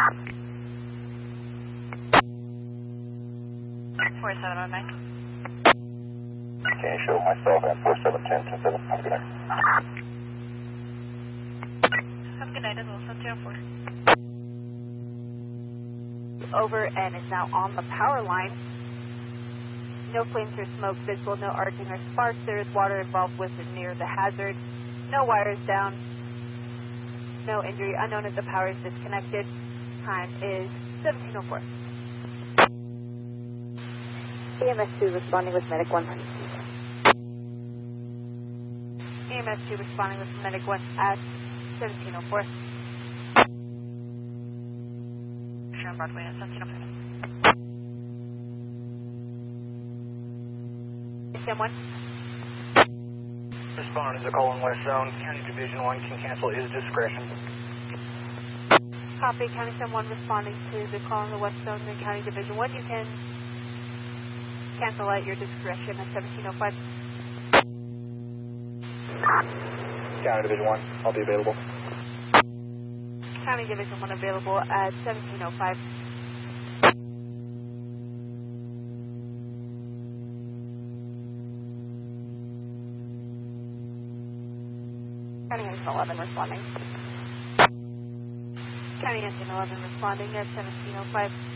4709. Okay, show myself and 4710 27. Have a good night. Have a good night as well, 7204. Over and is now on the power line. No flames or smoke visible, no arcing or sparks. There is water involved with it near the hazard. No wires down. No injury unknown if the power is disconnected. Time is 1704. EMS2 responding with Medic 1. EMS2 responding with Medic 1 at 1704. Sharon Broadway at 1704. Someone? Responding to call in West Zone. County Division 1 can cancel his discretion. Copy, County Someone responding to the call in the West Zone in County Division 1. You can cancel at your discretion at 1705. County Division 1, I'll be available. County Division 1 available at 1705. County Engine 11 responding. County Engine 11 responding at 1705.